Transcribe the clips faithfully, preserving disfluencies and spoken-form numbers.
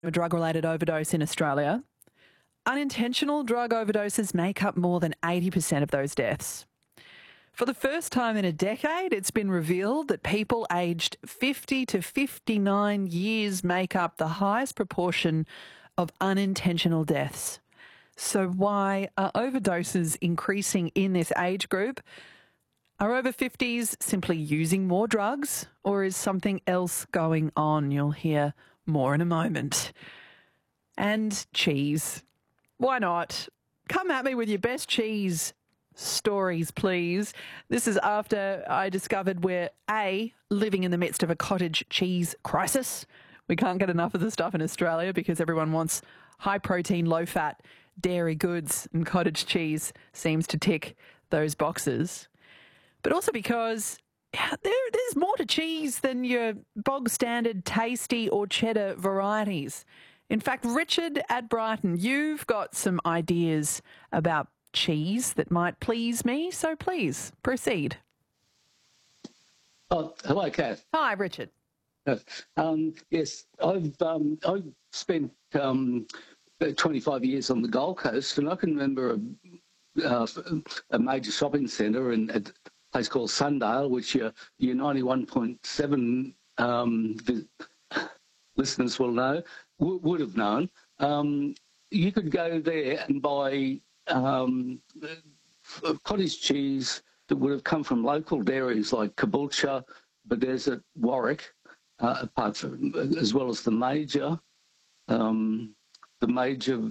A drug-related overdose in Australia. Unintentional drug overdoses make up more than eighty percent of those deaths. For the first time in a decade, it's been revealed that people aged fifty to fifty-nine years make up the highest proportion of unintentional deaths. So why are overdoses increasing in this age group? Are over fifties simply using more drugs, or is something else going on? You'll hear more in a moment. And cheese. Why not? Come at me with your best cheese stories, please. This is after I discovered we're, A, living in the midst of a cottage cheese crisis. We can't get enough of the stuff in Australia because everyone wants high-protein, low-fat dairy goods, and cottage cheese seems to tick those boxes. But also because there, there's more to cheese than your bog-standard tasty or cheddar varieties. In fact, Richard at Brighton, you've got some ideas about cheese that might please me, so please proceed. Oh, hello, Kath. Hi, Richard. Um, yes, I've um, I've spent um, twenty-five years on the Gold Coast, and I can remember a, uh, a major shopping centre in a place called Sundale, which your your ninety-one point seven um, listeners will know, w- would have known. Um, you could go there and buy um, cottage cheese that would have come from local dairies like Caboolture, Bethesda, Warwick, uh, apart from, as well as the major, um, the major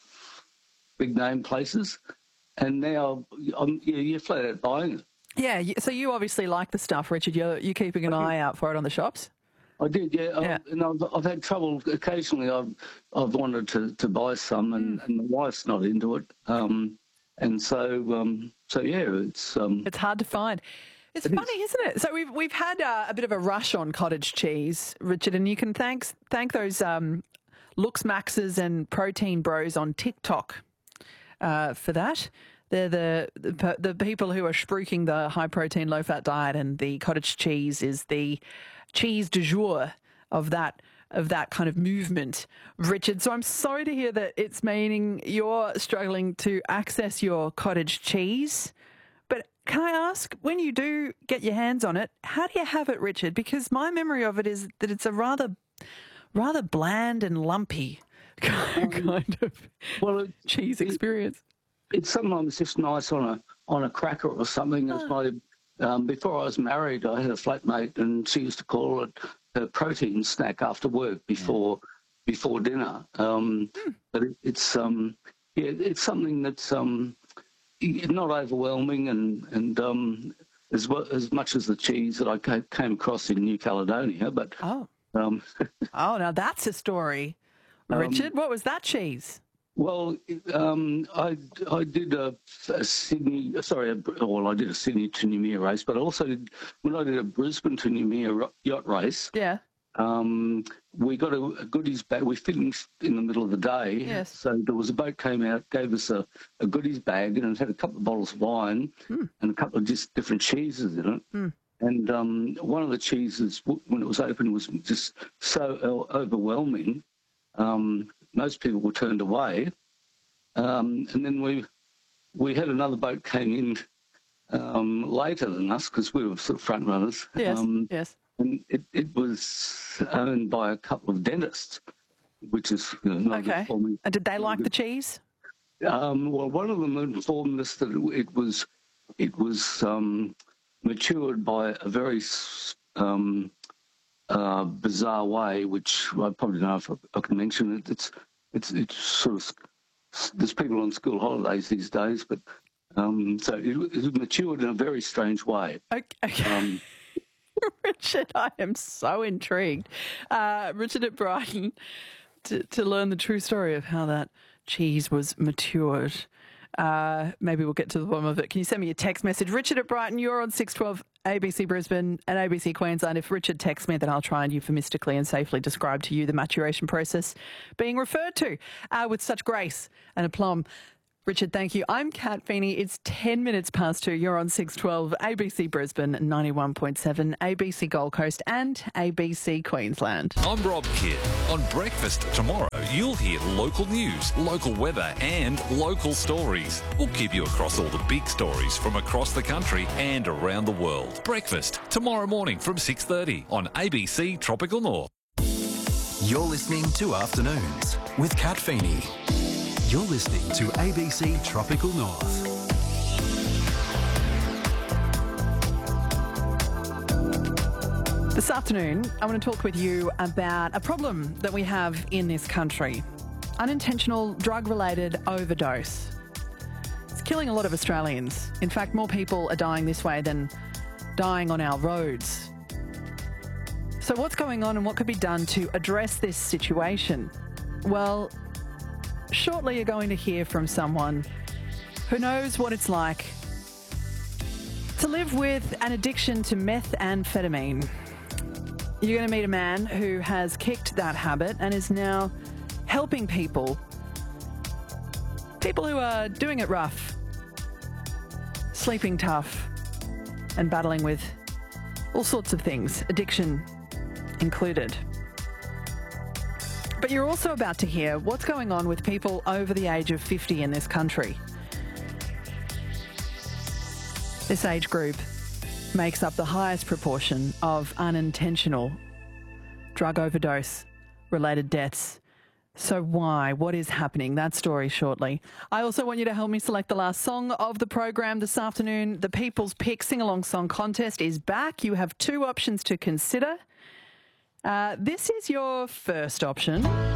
big name places. And now I'm, you're flat out buying it. Yeah, so you obviously like the stuff, Richard. You're, you're keeping an eye out for it on the shops? I did, yeah. yeah. I, and I've, I've had trouble occasionally. I've I've wanted to, to buy some, and, mm. and my wife's not into it. Um, and so um, so yeah, it's um, it's hard to find. It's it funny, is. isn't it? So we've we've had uh, a bit of a rush on cottage cheese, Richard, and you can thank thank those um, Looks Maxes and Protein Bros on TikTok uh, for that. They're the, the the people who are spruiking the high-protein, low-fat diet, and the cottage cheese is the cheese du jour of that of that kind of movement, Richard. So I'm sorry to hear that it's meaning you're struggling to access your cottage cheese. But can I ask, when you do get your hands on it, how do you have it, Richard? Because my memory of it is that it's a rather rather bland and lumpy kind of well, it, cheese it, experience. It's sometimes just nice on a on a cracker or something. As my um, before I was married, I had a flatmate, and she used to call it her protein snack after work before yeah. before dinner. Um, mm. But it, it's um, yeah, it's something that's um, not overwhelming, and and um, as well, as much as the cheese that I came across in New Caledonia. But oh, um, oh, now that's a story, Richard. Um, what was that cheese? Well, um, I I did a, a Sydney, sorry, a, well, I did a Sydney to Noumea race, but also did, when I did a Brisbane to Noumea yacht race, yeah, um, we got a, a goodies bag. We finished in the middle of the day, yes. So there was a boat came out, gave us a, a goodies bag, and it had a couple of bottles of wine mm. and a couple of just different cheeses in it. Mm. And um, one of the cheeses, when it was open, was just so overwhelming. Um, most people were turned away. Um, and then we we had another boat came in um, later than us because we were sort of front runners. Yes, um, yes. And it, it was owned by a couple of dentists, which is you know, not okay. for me. And did they like the cheese? Um, well, one of them informed us that it was it was um, matured by a very um, Uh, bizarre way, which I probably don't know if I, I can mention it. It's, it's, it's sort of, there's people on school holidays these days, but um, so it, it matured in a very strange way. Okay. okay. Um, Richard, I am so intrigued. Uh, Richard at Brighton, to, to learn the true story of how that cheese was matured. Uh, maybe we'll get to the bottom of it. Can you send me a text message? Richard at Brighton, you're on six twelve A B C Brisbane and A B C Queensland. If Richard texts me, then I'll try and euphemistically and safely describe to you the maturation process being referred to uh, with such grace and aplomb. Richard, thank you. I'm Kat Feeney. It's ten minutes past two. You're on six twelve, A B C Brisbane, ninety-one point seven, A B C Gold Coast and A B C Queensland. I'm Rob Kidd. On Breakfast tomorrow, you'll hear local news, local weather and local stories. We'll keep you across all the big stories from across the country and around the world. Breakfast tomorrow morning from six thirty on A B C Tropical North. You're listening to Afternoons with Kat Feeney. You're listening to A B C Tropical North. This afternoon, I want to talk with you about a problem that we have in this country. Unintentional drug-related overdose. It's killing a lot of Australians. In fact, more people are dying this way than dying on our roads. So what's going on and what could be done to address this situation? Well, shortly you're going to hear from someone who knows what it's like to live with an addiction to methamphetamine. You're going to meet a man who has kicked that habit and is now helping people, people who are doing it rough, sleeping tough and battling with all sorts of things, addiction included. But you're also about to hear what's going on with people over the age of fifty in this country. This age group makes up the highest proportion of unintentional drug overdose related deaths. So why? What is happening? That story shortly. I also want you to help me select the last song of the program this afternoon. The People's Pick Sing-Along Song Contest is back. You have two options to consider. Uh, this is your first option.